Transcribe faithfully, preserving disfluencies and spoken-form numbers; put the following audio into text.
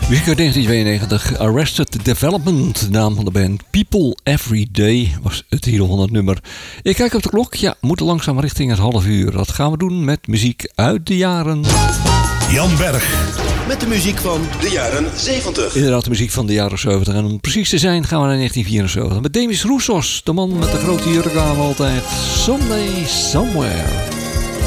Muziek uit negentien tweeënnegentig, Arrested Development, de naam van de band. People Every Day was het titel van het nummer. Ik kijk op de klok, ja, we moeten langzaam richting het half uur. Dat gaan we doen met muziek uit de jaren... Jan Berg. Met de muziek van de jaren zeventig. Inderdaad, de muziek van de jaren zeventig. En om precies te zijn gaan we naar negentien vierenzeventig. Met Demis Roussos, de man met de grote jurk aan altijd. Someday, Somewhere.